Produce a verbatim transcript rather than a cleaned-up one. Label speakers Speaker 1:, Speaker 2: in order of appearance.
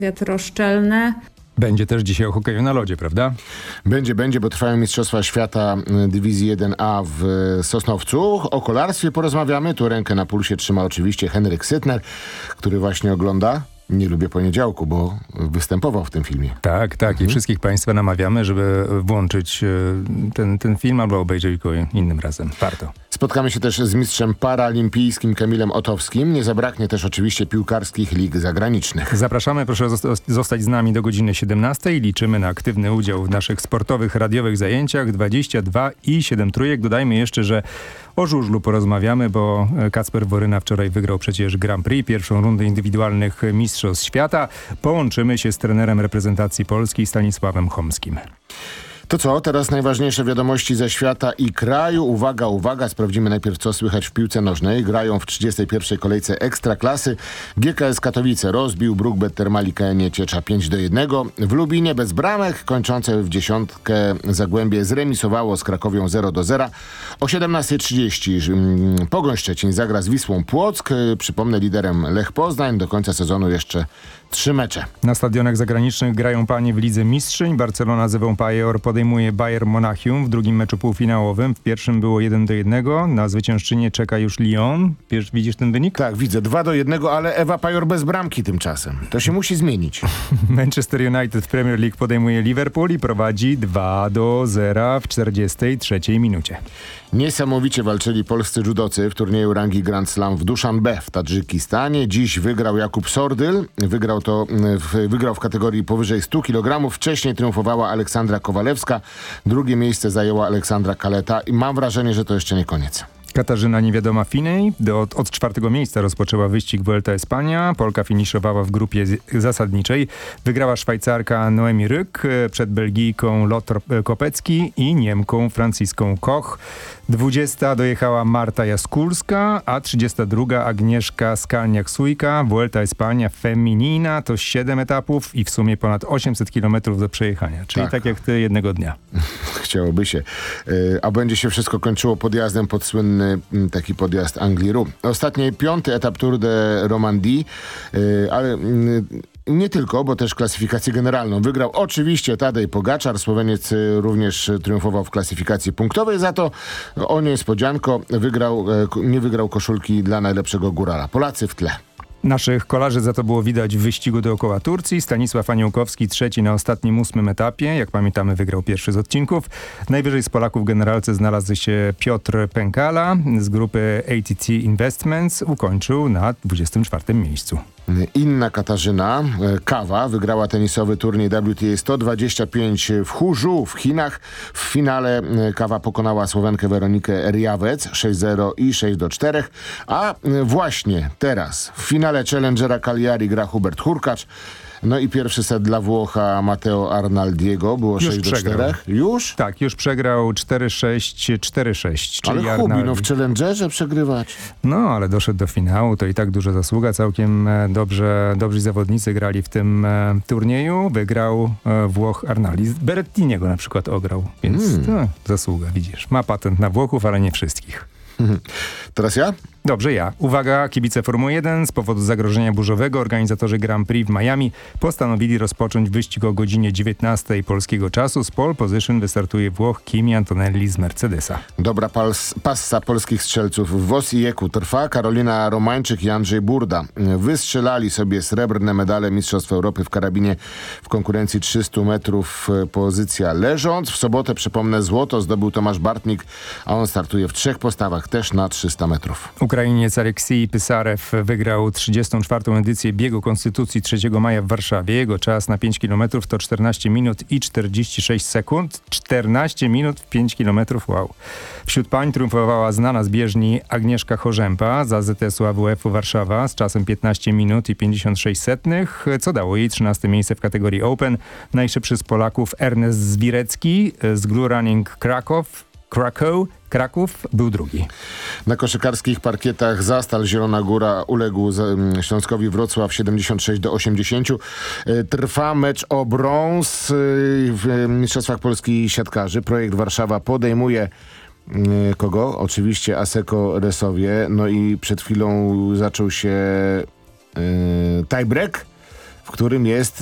Speaker 1: wiatroszczelne.
Speaker 2: Będzie też dzisiaj o hokeju na lodzie, prawda?
Speaker 3: Będzie, będzie, bo trwają Mistrzostwa Świata Dywizji jeden A w Sosnowcu. O kolarstwie porozmawiamy. Tu rękę na pulsie trzyma oczywiście Henryk Sytner, który właśnie ogląda Nie lubię poniedziałku, bo występował w tym filmie.
Speaker 2: Tak, tak.
Speaker 3: Mhm.
Speaker 2: I wszystkich Państwa namawiamy, żeby włączyć ten, ten film albo obejrzeć go innym razem. Warto.
Speaker 3: Spotkamy się też z mistrzem paraolimpijskim Kamilem Otowskim. Nie zabraknie też oczywiście piłkarskich lig zagranicznych.
Speaker 2: Zapraszamy, proszę zostać z nami do godziny siedemnastej. Liczymy na aktywny udział w naszych sportowych, radiowych zajęciach. dwadzieścia dwa i siedem trójek. Dodajmy jeszcze, że o żużlu porozmawiamy, bo Kacper Woryna wczoraj wygrał przecież Grand Prix, pierwszą rundę indywidualnych Mistrzostw Świata. Połączymy się z trenerem reprezentacji Polski Stanisławem Chomskim.
Speaker 3: To co? Teraz najważniejsze wiadomości ze świata i kraju. Uwaga, uwaga, sprawdzimy najpierw, co słychać w piłce nożnej. Grają w trzydziestej pierwszej kolejce Ekstraklasy. G K S Katowice rozbił Brookbet Termali K N Ciecza pięć do jednego. W Lubinie bez bramek, kończące w dziesiątkę Zagłębie zremisowało z Krakowią zero do zera. O siedemnastej trzydzieści Pogoń Szczecin zagra z Wisłą Płock. Przypomnę, liderem Lech Poznań. Do końca sezonu jeszcze trzy mecze.
Speaker 2: Na stadionach zagranicznych grają panie w Lidze Mistrzyń. Barcelona z Ewą Pajor podejmuje Bayern Monachium w drugim meczu półfinałowym. W pierwszym było jeden do jednego. Na zwyciężczynię czeka już Lyon. Wiesz, widzisz ten wynik?
Speaker 3: Tak, widzę. dwa do jednego, ale Ewa Pajor bez bramki tymczasem. To się musi zmienić.
Speaker 2: Manchester United w Premier League podejmuje Liverpool i prowadzi dwa do zera w czterdziestej trzeciej minucie.
Speaker 3: Niesamowicie walczyli polscy judocy w turnieju rangi Grand Slam w Duszanbe w Tadżykistanie. Dziś wygrał Jakub Sordyl. Wygrał to w, wygrał w kategorii powyżej stu kilogramów. Wcześniej triumfowała Aleksandra Kowalewska. Drugie miejsce zajęła Aleksandra Kaleta i mam wrażenie, że to jeszcze nie koniec.
Speaker 2: Katarzyna Niewiadoma Finej do, od czwartego miejsca rozpoczęła wyścig Vuelta Espania. Polka finiszowała w grupie z, zasadniczej. Wygrała Szwajcarka Noemi Ryk przed Belgijką Lotte Kopecki i Niemką Franciską Koch. dwudziesta dojechała Marta Jaskulska, a trzydziesta druga Agnieszka Skalniak-Sujka. Vuelta Espania Feminina to siedem etapów i w sumie ponad osiemset kilometrów do przejechania. Czyli tak. tak jak ty jednego dnia.
Speaker 3: Chciałoby się. A będzie się wszystko kończyło podjazdem pod słynny taki podjazd Angliru. Ostatni, piąty etap Tour de Romandie, ale nie tylko, bo też klasyfikację generalną wygrał oczywiście Tadej Pogaczar. Słoweniec również triumfował w klasyfikacji punktowej, za to o niespodzianko wygrał, nie wygrał koszulki dla najlepszego górala. Polacy w tle.
Speaker 2: Naszych kolarzy za to było widać w wyścigu dookoła Turcji. Stanisław Aniołkowski trzeci na ostatnim ósmym etapie. Jak pamiętamy, wygrał pierwszy z odcinków. Najwyżej z Polaków w generalce znalazł się Piotr Pękala z grupy A T T Investments. Ukończył na dwudziestym czwartym miejscu.
Speaker 3: Inna Katarzyna Kawa wygrała tenisowy turniej W T A sto dwadzieścia pięć w Huzhou w Chinach. W finale Kawa pokonała Słowenkę Weronikę Riawec sześć zero i sześć do czterech. A właśnie teraz w finale Challengera Cagliari gra Hubert Hurkacz. No i pierwszy set dla Włocha Matteo Arnaldiego było
Speaker 2: już
Speaker 3: sześć do czterech. Już?
Speaker 2: Tak, już przegrał cztery sześć, cztery sześć.
Speaker 3: Ale Hubi, Arnaldi. no w Challengerze przegrywać.
Speaker 2: No, ale doszedł do finału, to i tak duża zasługa. Całkiem dobrze, dobrzy zawodnicy grali w tym e, turnieju. Wygrał e, Włoch Arnaldi. Berrettiniego na przykład ograł, więc hmm. to zasługa, widzisz. Ma patent na Włochów, ale nie wszystkich.
Speaker 3: Teraz ja?
Speaker 2: Dobrze, ja. Uwaga, kibice Formuły jeden. Z powodu zagrożenia burzowego organizatorzy Grand Prix w Miami postanowili rozpocząć wyścig o godzinie dziewiętnastej polskiego czasu. Z pole position wystartuje Włoch Kimi Antonelli z Mercedesa.
Speaker 3: Dobra pals, passa polskich strzelców w Wosijeku trwa. Karolina Romańczyk i Andrzej Burda wystrzelali sobie srebrne medale Mistrzostw Europy w karabinie w konkurencji trzystu metrów pozycja leżąc. W sobotę, przypomnę, złoto zdobył Tomasz Bartnik, a on startuje w trzech postawach też na trzysta metrów.
Speaker 2: Ukrainiec Aleksiej Pysarew wygrał trzydziestą czwartą edycję biegu Konstytucji trzeciego maja w Warszawie. Jego czas na pięć kilometrów to czternaście minut i czterdzieści sześć sekund. czternaście minut w pięć kilometrów, wow. Wśród pań triumfowała znana z bieżni Agnieszka Chorzępa z A Z S-u A W F-u Warszawa z czasem piętnaście minut i pięćdziesiąt sześć setnych, co dało jej trzynaste miejsce w kategorii Open. Najszybszy z Polaków Ernest Zwirecki z Glue Running Kraków, Krakow, Kraków był drugi.
Speaker 3: Na koszykarskich parkietach Zastal Zielona Góra uległ Śląskowi Wrocław siedemdziesiąt sześć do osiemdziesięciu. Trwa mecz o brąz w Mistrzostwach Polski siatkarzy. Projekt Warszawa podejmuje kogo? Oczywiście Asseco Resowie. No i przed chwilą zaczął się yy, tiebreak. w którym jest